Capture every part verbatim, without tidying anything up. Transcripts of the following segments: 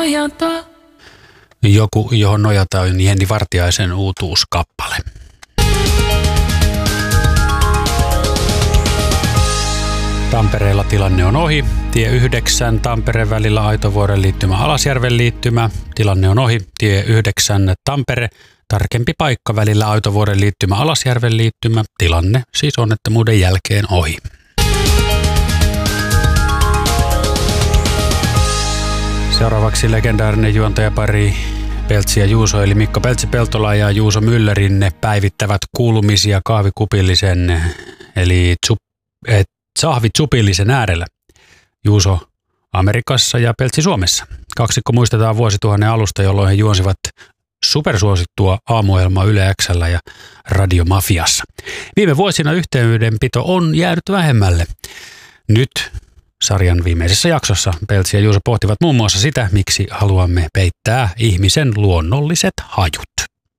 nojata. Joku, johon nojata on Jenni Vartiaisen uutuuskappale. Tampereella tilanne on ohi. Tie yhdeksän Tampereen välillä Aitovuoren liittymä Alasjärven liittymä. Tilanne on ohi. Tie yhdeksän Tampere. Tarkempi paikka välillä Aitovuoren liittymä Alasjärven liittymä. Tilanne siis onnettomuuden jälkeen ohi. Seuraavaksi legendaarinen juontajapari Peltsi ja Juuso, eli Mikko Peltsi-Peltola ja Juuso Myllärinne päivittävät kuulumisia kahvikupillisen, eli tsup, et, sahvitsupillisen äärellä. Juuso Amerikassa ja Peltsi Suomessa. Kaksikko muistetaan vuosituhannen alusta, jolloin he juonsivat supersuosittua aamuohjelmaa Yle X:llä ja Radio Mafiassa. Viime vuosina yhteydenpito on jäänyt vähemmälle. Nyt sarjan viimeisessä jaksossa Peltsi ja Juuso pohtivat muun muassa sitä, miksi haluamme peittää ihmisen luonnolliset hajut.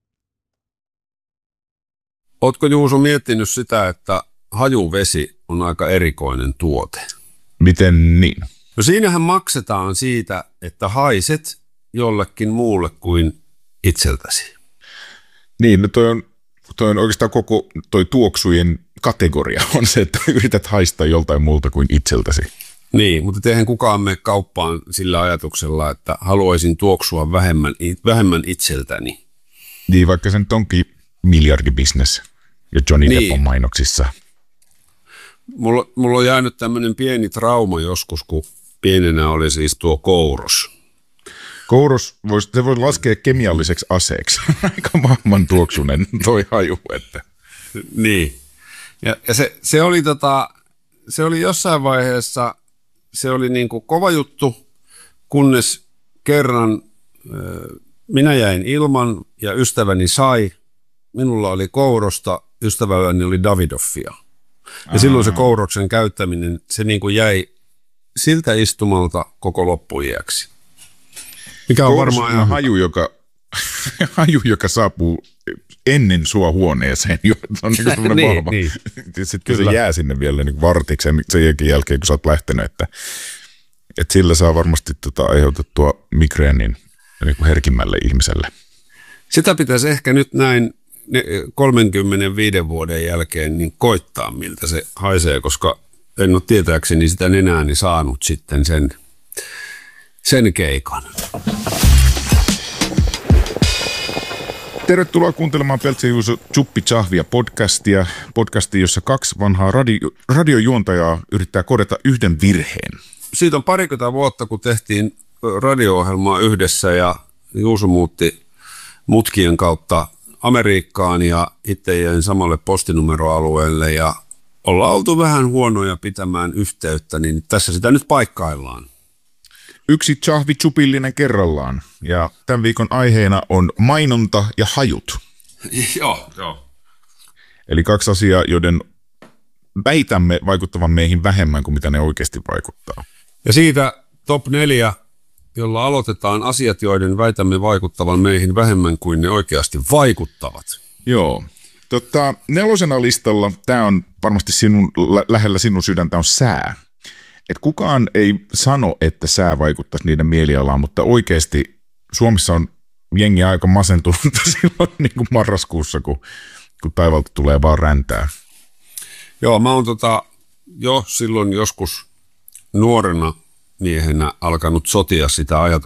Ootko, Juuso, miettinyt sitä, että hajuvesi on aika erikoinen tuote? Miten niin? No siinähän maksetaan siitä, että haiset jollekin muulle kuin itseltäsi. Niin, no toi on, toi on oikeastaan koko toi tuoksujen kategoria on se, että yrität haistaa joltain muulta kuin itseltäsi. Niin, mutta eihän kukaan mene kauppaan sillä ajatuksella, että haluaisin tuoksua vähemmän, vähemmän itseltäni. Niin, vaikka se nyt onkin miljardibisnes ja Johnny niin. Depp on mainoksissa. Mulla, mulla on jäänyt tämmöinen pieni trauma joskus, kun pienenä oli siis tuo kouros. Kouros, vois, se voi laskea kemialliseksi aseeksi. Aika maailman tuoksunen toi haju. Että. Niin. Ja, ja se, se, oli tota, se oli jossain vaiheessa, se oli niin kuin kova juttu, kunnes kerran ö, minä jäin ilman ja ystäväni sai. Minulla oli kourosta, ystäväni oli Davidoffia. Ja Aha. silloin se kouroksen käyttäminen, se niin kuin jäi siltä istumalta koko loppuiäksi. Mikä on Kouros varmaan on haju, joka, haju, joka saapuu ennen sua huoneeseen. Se on niin niin, vahva. Niin. Sitten se jää sinne vielä niin vartiksi sen jälkeen, kun sä oot lähtenyt. Että, että sillä saa varmasti tota aiheutettua migreenin niin kuin herkimmälle ihmiselle. Sitä pitäisi ehkä nyt näin kolmenkymmenenviiden vuoden jälkeen niin koittaa, miltä se haisee, koska en ole tietääkseni sitä nenääni saanut sitten sen, sen keikan. Tervetuloa kuuntelemaan Peltsi ja Juuso Tsuppi Tsahvia podcastia. Podcastia, jossa kaksi vanhaa radio, radiojuontajaa yrittää korjata yhden virheen. Siitä on parikymmentä vuotta, kun tehtiin radio-ohjelmaa yhdessä ja Juuso muutti mutkien kautta Amerikkaan ja itse jäin samalle postinumeroalueelle ja ollaan oltu vähän huonoja pitämään yhteyttä, niin tässä sitä nyt paikkaillaan. Yksi tsahvitsupillinen kerrallaan ja tämän viikon aiheena on mainonta ja hajut. Joo, joo. Eli kaksi asiaa, joiden väitämme vaikuttavan meihin vähemmän kuin mitä ne oikeasti vaikuttaa. Ja siitä top neljä, jolla aloitetaan asiat, joiden väitämme vaikuttavan meihin vähemmän kuin ne oikeasti vaikuttavat. Joo. Tota, nelosena listalla, tämä on varmasti sinun, lä- lähellä sinun sydäntä, on sää. Et kukaan ei sano, että sää vaikuttaisi niiden mielialaan, mutta oikeasti Suomessa on jengi aika masentunut silloin niin kuin marraskuussa, kun, kun taivalta tulee vaan räntää. Joo, mä oon tota, jo silloin joskus nuorena miehenä alkanut sotia sitä ajatusta,